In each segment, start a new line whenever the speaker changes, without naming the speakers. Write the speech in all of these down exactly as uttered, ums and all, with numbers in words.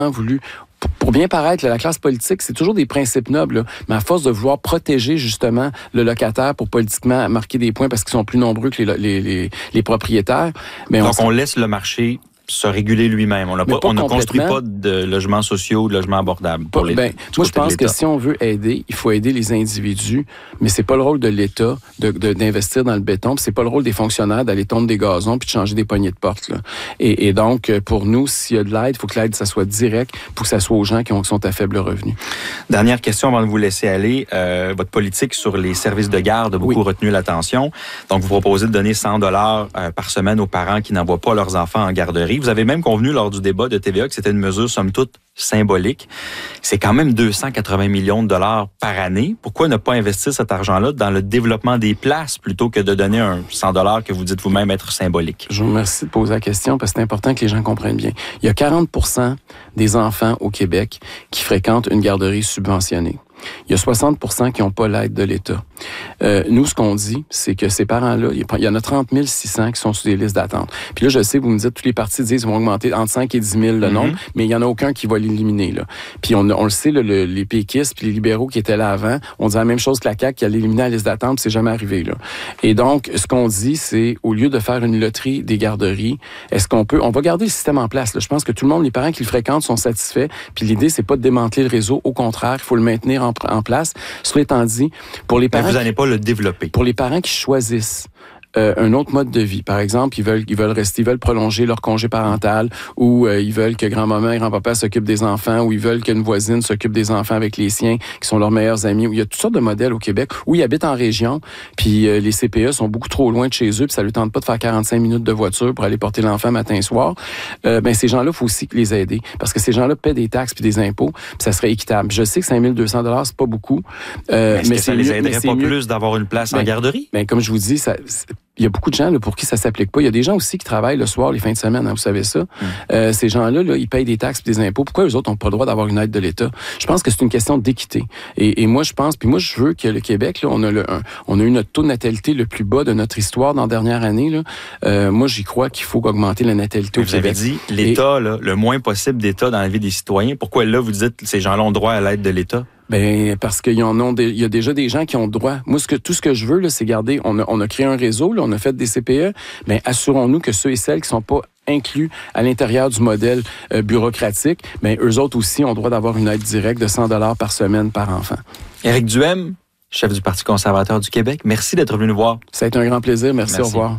voulu... Pour bien paraître, la classe politique, c'est toujours des principes nobles, là, mais à force de vouloir protéger justement le locataire pour politiquement marquer des points parce qu'ils sont plus nombreux que les, les, les, les propriétaires. Mais
Donc,
on,
on laisse le marché se réguler lui-même. On, a pas,
pas
on ne construit pas de logements sociaux, de logements abordables. Pour les,
ben, moi, je pense que si on veut aider, il faut aider les individus, mais c'est pas le rôle de l'État de, de, d'investir dans le béton, puis c'est pas le rôle des fonctionnaires d'aller tondre des gazons puis de changer des poignées de porte. Là. Et, et donc, pour nous, s'il y a de l'aide, il faut que l'aide, ça soit direct pour que ça soit aux gens qui, ont, qui sont à faible revenu.
Dernière question avant de vous laisser aller. Euh, votre politique sur les services de garde a beaucoup
oui.
retenu l'attention. Donc, vous proposez de donner cent dollars euh, par semaine aux parents qui n'envoient pas leurs enfants en garderie. Vous avez même convenu lors du débat de T V A que c'était une mesure, somme toute, symbolique. C'est quand même deux cent quatre-vingts millions de dollars par année. Pourquoi ne pas investir cet argent-là dans le développement des places plutôt que de donner un cent dollars que vous dites vous-même être symbolique?
Je vous remercie de poser la question parce que c'est important que les gens comprennent bien. Il y a quarante pour cent des enfants au Québec qui fréquentent une garderie subventionnée. Il y a soixante pour cent qui n'ont pas l'aide de l'État. Euh, nous, ce qu'on dit, c'est que ces parents-là, il y en a trente mille six cents qui sont sur des listes d'attente. Puis là, je sais, vous me dites, tous les partis disent qu'ils vont augmenter entre cinq et dix mille le nombre, mm-hmm. mais il n'y en a aucun qui va l'éliminer. Là. Puis on, on le sait, là, le, les péquistes puis les libéraux qui étaient là avant, on dit la même chose que la C A Q qui allait éliminer la liste d'attente, puis c'est jamais arrivé. Là. Et donc, ce qu'on dit, c'est, au lieu de faire une loterie des garderies, est-ce qu'on peut... On va garder le système en place. Là. Je pense que tout le monde, les parents qui le fréquentent sont satisfaits. Puis l'idée, c'est pas de démanteler le réseau. Au contraire, il faut le maintenir en, en place. Cela étant dit, pour les parents...
Mais vous n'allez pas le développer.
Pour les parents qui choisissent Euh, un autre mode de vie. Par exemple, ils veulent, ils veulent rester, ils veulent prolonger leur congé parental, ou euh, ils veulent que grand-maman et grand-papa s'occupent des enfants, ou ils veulent qu'une voisine s'occupe des enfants avec les siens, qui sont leurs meilleurs amis. Il y a toutes sortes de modèles au Québec où ils habitent en région, puis euh, les C P E sont beaucoup trop loin de chez eux, puis ça ne leur tente pas de faire quarante-cinq minutes de voiture pour aller porter l'enfant matin et soir. Euh, ben ces gens-là, il faut aussi les aider, parce que ces gens-là paient des taxes puis des impôts, puis ça serait équitable. Je sais que cinq mille deux cents dollars, c'est pas beaucoup.
Euh, mais est-ce mais que ça les aiderait pas mieux. Plus d'avoir une place ben, en garderie?
Ben, comme je vous dis, ça... Il y a beaucoup de gens là, pour qui ça s'applique pas. Il y a des gens aussi qui travaillent le soir, les fins de semaine, hein, vous savez ça. Mm. Euh, ces gens-là, là, ils payent des taxes et des impôts. Pourquoi eux autres n'ont pas le droit d'avoir une aide de l'État? Je pense que c'est une question d'équité. Et, et moi, je pense, puis moi, je veux que le Québec, là, on a le, un, on a eu notre taux de natalité le plus bas de notre histoire dans la dernière année. Là. Euh, moi, j'y crois qu'il faut augmenter la natalité au
vous
Québec.
Vous avez dit l'État, et, là, le moins possible d'État dans la vie des citoyens. Pourquoi là, vous dites que ces gens-là ont droit à l'aide de l'État?
Ben parce qu'il y en ont, il y a déjà des gens qui ont droit. Moi, ce que tout ce que je veux là, c'est garder. On a, on a créé un réseau, là, on a fait des C P E. Ben assurons-nous que ceux et celles qui sont pas inclus à l'intérieur du modèle euh, bureaucratique, ben eux autres aussi ont droit d'avoir une aide directe de cent dollars par semaine par enfant.
Éric Duhaime, chef du Parti conservateur du Québec, merci d'être venu nous voir.
Ça a été un grand plaisir. Merci. Merci. Au revoir.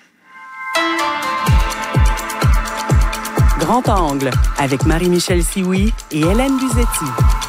Grand Angle avec Marie-Michel Sioui et Hélène Luzetti.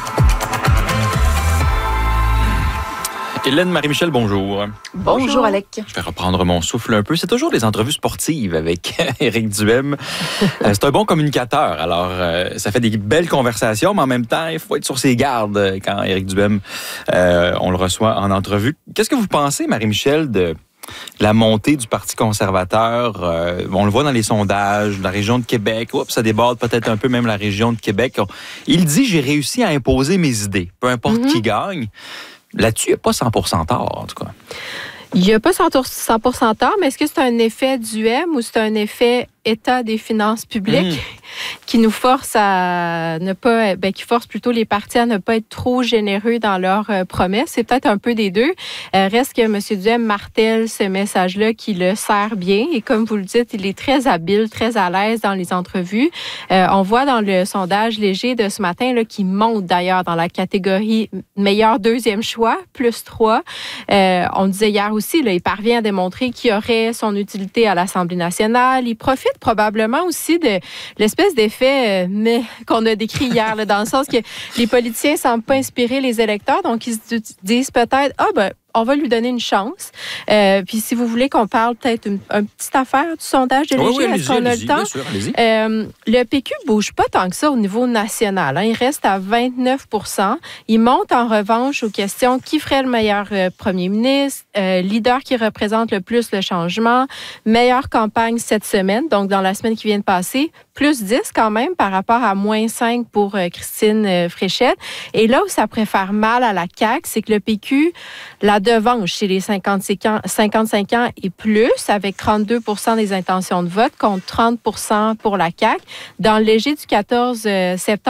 Hélène Marie-Michel, bonjour.
Bonjour, bonjour Alec.
Je vais reprendre mon souffle un peu. C'est toujours des entrevues sportives avec Éric Duhaime. euh, c'est un bon communicateur. Alors, euh, ça fait des belles conversations, mais en même temps, il faut être sur ses gardes quand Éric Duhaime, euh, on le reçoit en entrevue. Qu'est-ce que vous pensez, Marie-Michel, de la montée du Parti conservateur? Euh, on le voit dans les sondages, la région de Québec. Oups, ça déborde peut-être un peu même la région de Québec. Il dit, j'ai réussi à imposer mes idées, peu importe mm-hmm. qui gagne. Là-dessus, il n'y a pas cent pour cent tort, en tout cas.
Il n'y a pas cent pour cent tort, mais est-ce que c'est un effet Duhaime ou c'est un effet état des finances publiques mmh. qui nous force à ne pas, ben, qui force plutôt les partis à ne pas être trop généreux dans leurs euh, promesses? C'est peut-être un peu des deux. Euh, reste que M. Duhaime martèle ce message-là qui le sert bien. Et comme vous le dites, il est très habile, très à l'aise dans les entrevues. Euh, on voit dans le sondage léger de ce matin, là, qui monte d'ailleurs dans la catégorie meilleur deuxième choix, plus trois. Euh, on disait hier aussi, là, il parvient à démontrer qu'il aurait son utilité à l'Assemblée nationale. Il profite probablement aussi de l'espèce d'effet euh, mais, qu'on a décrit hier, là, dans le sens que les politiciens ne semblent pas inspirer les électeurs, donc ils se disent peut-être, ah ben, on va lui donner une chance. Euh, puis si vous voulez qu'on parle peut-être une, une petite affaire du sondage de Léger,
oui, oui,
est-ce qu'on a le temps?
Bien sûr, allez-y.
Euh, le P Q ne bouge pas tant que ça au niveau national. Hein. Il reste à vingt-neuf pour cent. Il monte en revanche aux questions qui ferait le meilleur euh, premier ministre, euh, leader qui représente le plus le changement, meilleure campagne cette semaine, donc dans la semaine qui vient de passer, plus dix quand même par rapport à moins cinq pour euh, Christine euh, Fréchette. Et là où ça préfère mal à la C A Q, c'est que le P Q la devance chez les cinquante-cinq ans, cinquante-cinq ans et plus, avec trente-deux pour cent des intentions de vote contre trente pour cent pour la C A Q. Dans le léger du quatorze septembre,